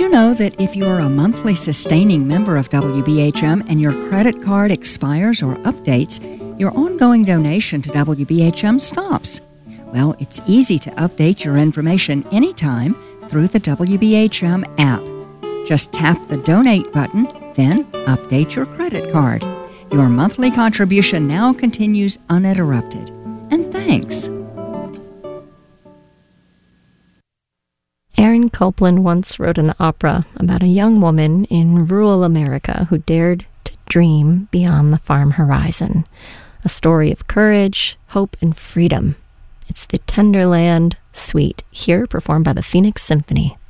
Did you know that if you're a monthly sustaining member of WBHM and your credit card expires or updates, your ongoing donation to WBHM stops? Well, it's easy to update your information anytime through the WBHM app. Just tap the Donate button, then update your credit card. Your monthly contribution now continues uninterrupted. And thanks. Aaron Copland once wrote an opera about a young woman in rural America who dared to dream beyond the farm horizon. A story of courage, hope, and freedom. It's the Tenderland Suite, here performed by the Phoenix Symphony.